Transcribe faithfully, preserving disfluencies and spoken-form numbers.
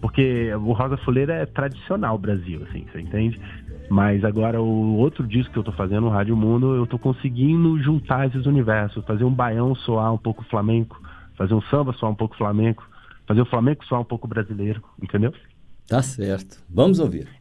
Porque o Rosa Fuleira é tradicional Brasil, assim, você entende? Mas agora o outro disco que eu tô fazendo, o Rádio Mundo, eu tô conseguindo juntar esses universos, fazer um baião soar um pouco flamenco, fazer um samba soar um pouco flamenco, fazer o flamenco soar um pouco brasileiro, entendeu? Tá certo. Vamos ouvir.